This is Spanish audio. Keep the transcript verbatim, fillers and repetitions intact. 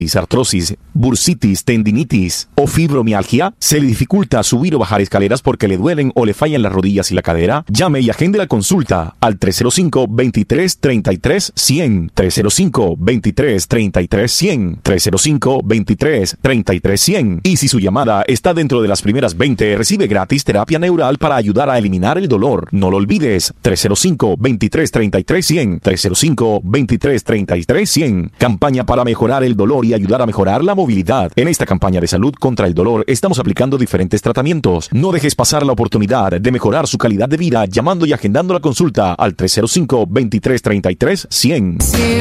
artrosis, bursitis, tendinitis o fibromialgia, se le dificulta subir o bajar escaleras porque le duelen o le fallan las rodillas y la cadera, llame y agende la consulta al tres cero cinco, veintitrés, treinta y tres, cien, tres cero cinco, veintitrés, treinta y tres, cien, tres cero cinco, veintitrés, treinta y tres, cien. Y si su llamada está dentro de las primeras veinte, recibe gratis terapia neural para ayudar a eliminar el dolor. No lo olvides, tres cero cinco, veintitrés, treinta y tres, cien, tres cero cinco, veintitrés, treinta y tres, cien. Campaña para mejorar el dolor y ayudar a mejorar la movilidad. En esta campaña de salud contra el dolor estamos aplicando diferentes tratamientos. No dejes pasar la oportunidad de mejorar su calidad de vida llamando y agendando la consulta al tres cero cinco, veintitrés, treinta y tres, cien.